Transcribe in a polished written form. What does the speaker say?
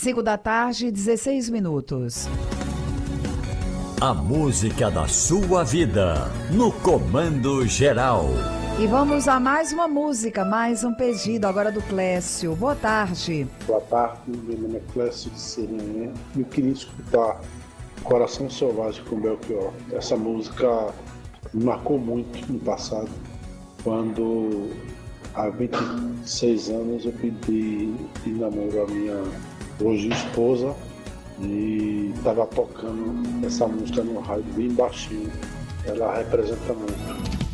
5 da tarde, 16 minutos. A música da sua vida, no Comando Geral. E vamos a mais uma música, mais um pedido agora do Clécio. Boa tarde. Boa tarde, meu nome é Clécio de Serena. Eu queria escutar Coração Selvagem com Belchior. Essa música me marcou muito no passado, quando há 26 anos eu pedi em namoro a minha hoje esposa e estava tocando essa música no rádio bem baixinho. Ela representa muito.